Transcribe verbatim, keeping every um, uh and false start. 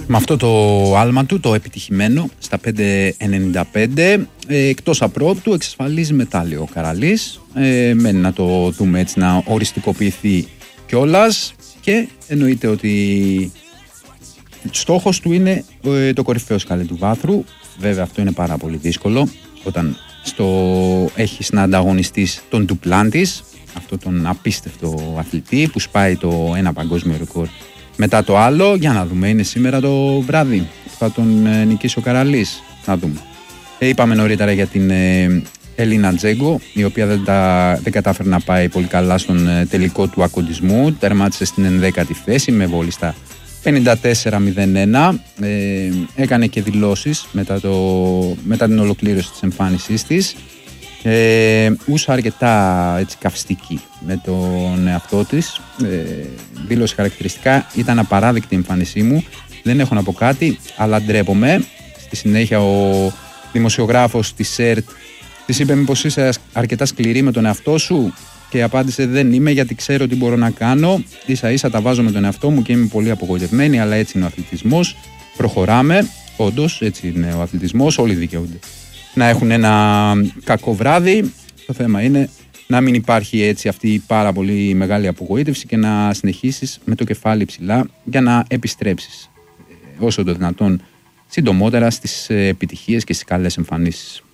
Με αυτό το άλμα του, το επιτυχημένο, στα πέντε ενενήντα πέντε, ε, εκτός απρόπτου εξασφαλίζει μετάλλιο ο Καραλής. Ε, μένει να το δούμε έτσι, να οριστικοποιηθεί κιόλας, και εννοείται ότι στόχος του είναι ε, το κορυφαίο σκαλί του βάθρου. Βέβαια αυτό είναι πάρα πολύ δύσκολο όταν στο έχεις να ανταγωνιστείς τον Ντουπλάντης, αυτό τον απίστευτο αθλητή που σπάει το ένα παγκόσμιο ρεκόρ μετά το άλλο. Για να δούμε, είναι σήμερα το βράδυ που θα τον ε, νικήσει ο Καραλής. Να δούμε. Ε, είπαμε νωρίτερα για την ε, Ελίνα Τζέγκο, η οποία δεν, τα, δεν κατάφερε να πάει πολύ καλά στον ε, τελικό του ακοντισμού. Τερμάτισε στην ενδέκατη θέση με βόλη στα πενήντα τέσσερα μηδέν ένα. Ε, έκανε και δηλώσεις μετά, το, μετά την ολοκλήρωση της εμφάνισής της. Ε, ούσα αρκετά έτσι, καυστική με τον εαυτό της. Ε, δήλωσε χαρακτηριστικά: ήταν απαράδεκτη η εμφάνισή μου, δεν έχω να πω κάτι, αλλά ντρέπομαι. Στη συνέχεια ο δημοσιογράφος της ΣΕΡΤ της είπε: μήπως είσαι αρκετά σκληρή με τον εαυτό σου? Και απάντησε: δεν είμαι, γιατί ξέρω τι μπορώ να κάνω. Ίσα ίσα τα βάζω με τον εαυτό μου και είμαι πολύ απογοητευμένη, αλλά έτσι είναι ο αθλητισμός. Προχωράμε. Όντως, έτσι είναι ο αθλητισμός. Όλοι δικαιούνται να έχουν ένα κακό βράδυ. Το θέμα είναι να μην υπάρχει έτσι αυτή η πάρα πολύ μεγάλη απογοήτευση και να συνεχίσεις με το κεφάλι ψηλά για να επιστρέψεις όσο το δυνατόν συντομότερα στις επιτυχίες και στις καλές εμφανίσεις.